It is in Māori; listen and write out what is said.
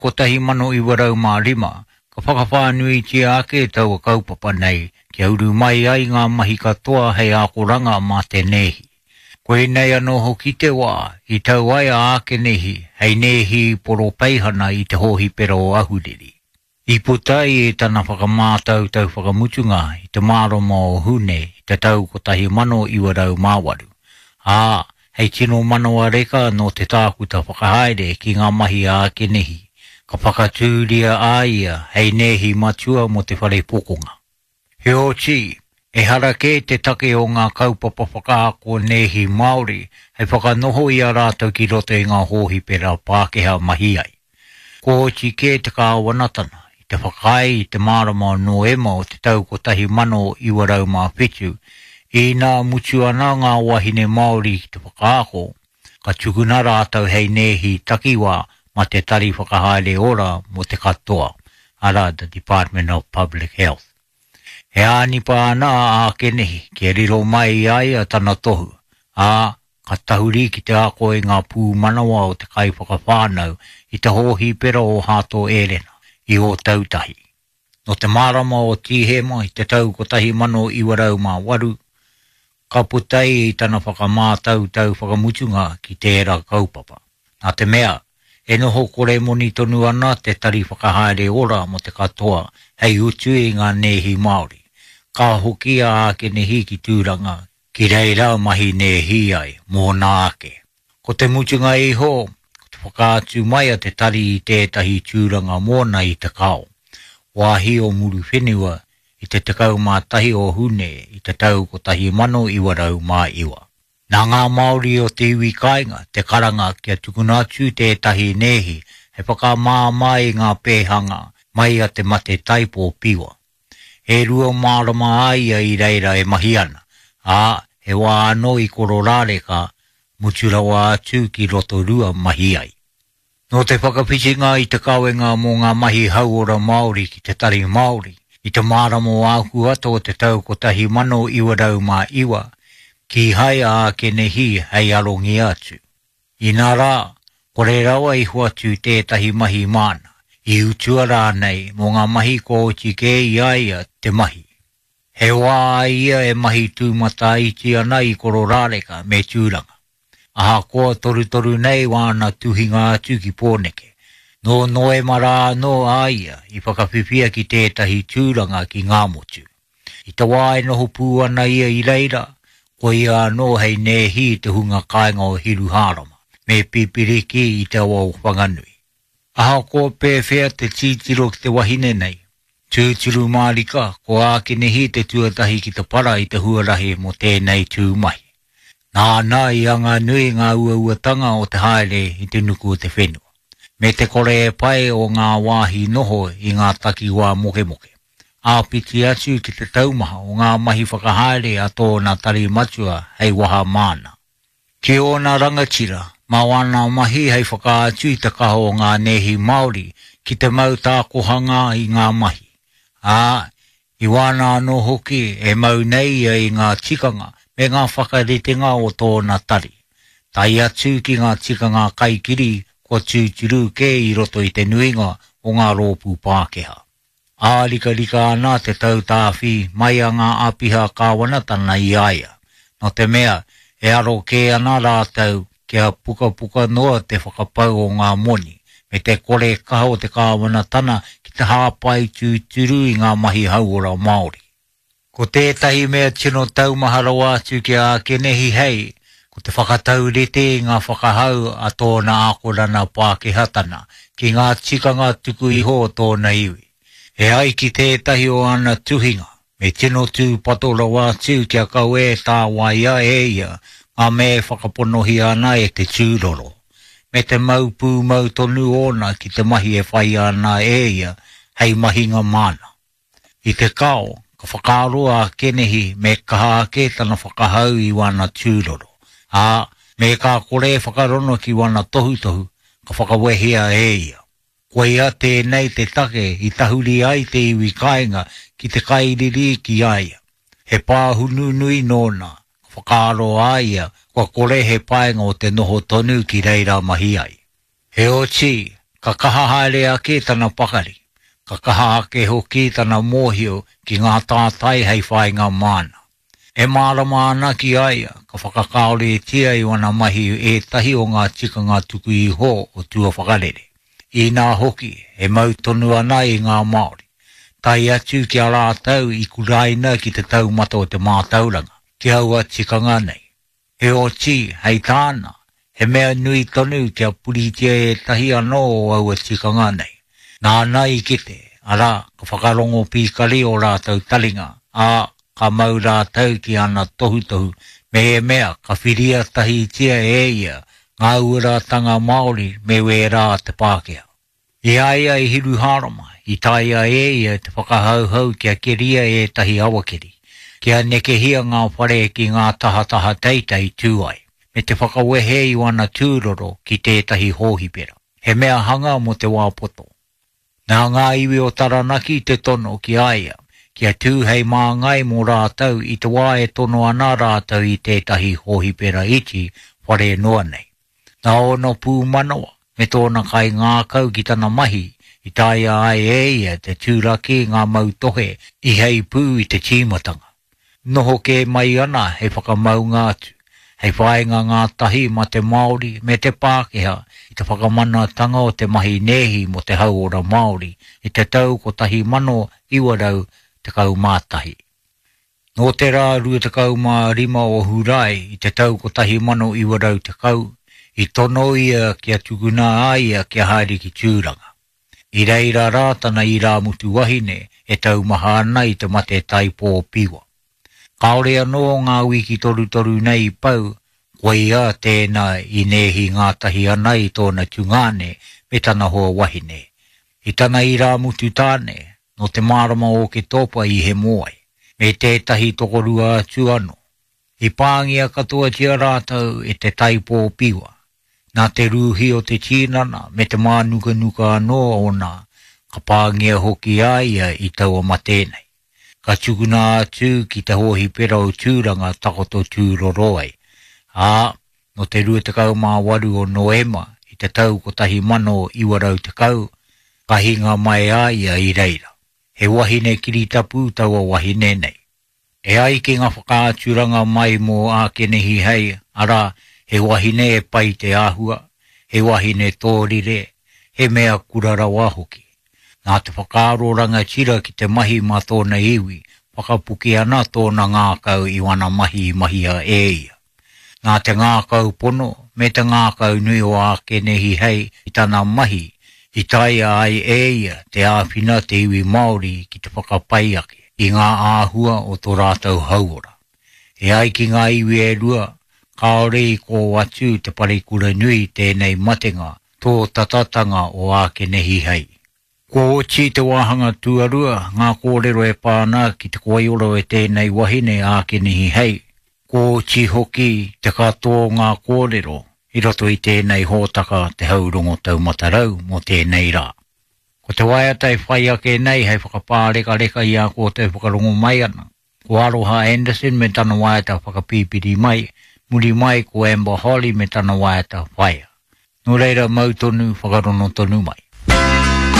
ko tahi mano I warau mā rima, ka whakawhānui tia ake tau a kaupapa nei, kia uru mai ai ngā mahi katoa hei akoranga mā te nehi. Koe nei anō hoki te wā, I tau ai a ake nehi, hei nehi poro peihana I te hohi pera o ahuriri. I putai e tana whakamātau tau whakamutunga I te māroma o hune I te tau ko tahi mano I warau māwaru. Hei tino mano a reka no te tākuta whakahaere ki ngā mahi a ake nehi. Ka whakatūria a ia hei nehi matua mo te whare pokonga. He o chi, e harake te take o ngā kaupapa whakaako nehi Māori, hei whakanoho I a rātou ki roto I ngā hohi pera Pākehā mahi ai. Ko o chi ke te kāwanatana, I te whakai I te mārama no ema o te tau ko tahi mano I warau mā whitu, I nā mutu ana ngā wahine Māori ki te whakaako, ka tukuna rātou hei nehi takiwa ma te tari whakahaere ora mo te katoa, ara the Department of Public Health. He ānipa ana a kenehi, ke riro mai ai a tana tohu, ka tahuri ki te ako e ngā pū manawa o te kai whakawhānau I te hohi pera o hato Elena, I o tautahi. No te marama o tihema I te tau ko tahi mano I warau mā waru, ka putai I tana whakamātau tau whakamutunga ki tērā kaupapa. Nā te mea, e noho kore moni tonu ana te tari whakahaere ora mo te katoa hei utu I ngā nehi Māori. Ka hoki a ake nehi ki tūranga, ki reira mahi nehi ai, mō nā ake. Ko te mutunga iho, ko te whakaatu mai a te tari I tētahi tūranga mōna I te kao. Wāhi o muru whenua, I te tekau mātahi o hune I te tau ko tahi mano I warau mā iwa. Nā ngā Māori o te iwi kāinga, te karanga kia tukuna atu tētahi nehi, he whaka mai ngā pēhanga, mai a te mate taipo piwa. E rua mārama ai I reira e mahi ana, he wā anō I koro rāreka, mutura wā atu ki roto rua mahi ai. No te whakapichinga I te kauenga mō ngā mahi hauora Māori ki te tari Māori, I te māramo āku ato te tau ko tahi mano I warau mā iwa, ki hai a ke nehi hei arongi atu. I nā rā, kore rawa I huatu tētahi mahi mana, I utua rā nei mō ngā mahi ko o tike I aia te mahi. He wā ia e mahi tūmata iti ana I koro rāreka me tūranga. Aha koa toru nei wāna tuhinga atu ki pōneke. No noe mara no aia I whakawhiwhia ki tētahi tūranga ki ngā motu. I te wā e noho pū ana ia I reira, ko ia no hei nehi te hunga kāinga o hiru hārama, me pipiriki I te awa o whanganui. Aha koa pēwhea te titiro ki te wahine nei. Tūturu mārika, ko āke nehi te tuatahi ki te para I te huarahi mo tēnei tūmahi. Nā I anga nui ngā uatanga o te haere I te nuku o te whenua. Me te kore e pai o ngā wāhi noho I ngā taki wā moke. Āpiti atu ki te taumaha o ngā mahi whakahaere a tōna tari matua hei waha māna. Ki ona rangatira, ma wana mahi hei whakaatu I te kaho o ngā nehi Māori ki te mau tākohanga I ngā mahi. I wana anō hoki e mau nei I ngā tikanga me ngā whakaritenga o tōna tari. Tai atu ki ngā tikanga kaikiri ko tūturu ke I roto I te nuinga o ngā rōpū Pākehā. Rika ana te tau tāwhi mai a ngā apiha kāwanatana I aia. No te mea, e aro ke ana rātau kia puka noa te whakapau o ngā moni, me te kore kaha o te kāwanatana ki te hāpai tūturu I ngā mahi hauora Māori. Ko tētahi mea tino taumahara atu ki a kenehi hei, ko te whakataurete I ngā whakahau a tōna akorana Pākehatana ki ngā tikanga tuku iho tōna iwi. E ai ki tētahi o ana tuhinga, me tino tū patora wātu kia kau e tā waia e ia, ngā me whakaponohi ana e te tūroro. Me te maupū mautonu ona ki te mahi e whai ana e ia, hei mahinga mana. I te kao, ka whakaroa kenehi me kaha ke tana whakahau I wana tūroro. Me ka kore whakarono ki wana tohu, ka whakawehia e ia. Koe ia tēnei te take I tahuri ai te iwi kāinga ki te kairiri ki aia. He pāhunu nui nōna, whakaaro aia, kua kore he paenga o te noho tonu ki reira mahi ai. He o chi, Ka kahahale a ke tana pakari. Ka kaha ke hoki tana mohio ki ngā tātai hei whai ngā mana. E mārama ana ki aia, ka whakakaore tia i wana mahi e tahi o ngā tika ngā tuku i ho o tua whakarere. I nā hoki, e mau tonu ana i ngā Māori. Tai atu ki a rātau i kuraina ki te taumata o te mātauranga, ki aua tikanga nei. He o ti, hei tāna, he mea nui tonu ki a puritia e tahi anō o aua tikanga nei. Nā nai kite, ara, ka whakarongo pīkari o rātau talinga, ka mau rātau ki ana tohu, me e mea ka whiria tahi tia e ia, ngā uratanga Māori me we rā te Pākehā. I aia i hiru harama, i taia e ia te whakahauhau ki a keria e tahi awakeri, ki a nekehia ngā whare ki ngā taha teitei tūai, me te whakawehe i wana tūroro ki tētahi hōhipera. He mea hanga mo te wāpoto. Nā ngā iwi o taranaki te tono ki aia, ki a tū hei māngai mō rātau i te wā e tono ana rātau i tētahi hōhipera iti whare noa nei. Nā ono pū manawa, me tōna kai ngā kau ki tana mahi, i taia ai e ia te tūraki ngā mautohe i hei pū i te tīmatanga. Noho ke mai ana hei whakamau ngātu, hei whaenga ngā tahi ma te Māori me te Pākehā i te whakamana tanga o te mahi nehi mo te hauora Māori i te tau ko tahi mano iwarau te kau mātahi. Nō te rā rua te kau mā rima o hurai i te tau ko tahi mano iwarau te kau, i tono ia kia tukuna aia kia haere ki tūranga. I reira rātana i rā mutu wahine e tau maha ana i te mate taipō piwa. Kaore anō ngā wiki toru nei pau, koe ia tēnā i nehi ngā tahi ana i tōna tungane me tana hoa wahine. I tana i rā mutu tāne, no te marama o ke topa i he moai, me tētahi tokorua atu anō. I pāngia katoa tia rātau e te taipō piwa. Nā te rūhi o te tīnana me te mānuka anō ona, ka pāngia hoki aia i taua matēnei. Ka tukuna atu ki te hohi pera o tūranga takoto tūroroi. No te rua te kau mā waru o Noema i te tau ko tahi mano iwarau te kau, ka hinga mai aia i reira. He wahine kiritapu taua wahine nei. E ai ki ngā whakaaturanga mai mō ākenehi hei, ara, he wahine e pai te āhua, he wahine tōrire, he mea kurara wahoki. Nā te whakaaroranga tira ki te mahi mā tōna iwi, whakapuki ana tōna ngākau i wana mahia e ia. Nā te ngākau pono, me te ngākau nui o ākenehi hei i tana mahi, i taia ai e ia te āwhina te iwi Māori ki te whakapaiake i ngā āhua o tō rātau hauora. E ai ki ngā iwi e rua, kaore i ko atu te parekura nui tēnei matenga tō tatatanga o ākenehi hei. Ko oti te wāhanga tuarua, ngā kōrero e pāna ki te koioro e tēnei wahine ākenehi hei. Ko oti hoki te katoa ngā kōrero, i roto i tēnei hōtaka te haurongo taumatarau mo tēnei rā. Ko te waiatai whai ake nei hei whakapāreka i a ko te whakarongo mai ana. Ko Aroha Anderson me tana waiata whakapīpiri mai, muri mai ko Amber Holly me tana waiata whaia. No reira mautonu whakarono tonu mai.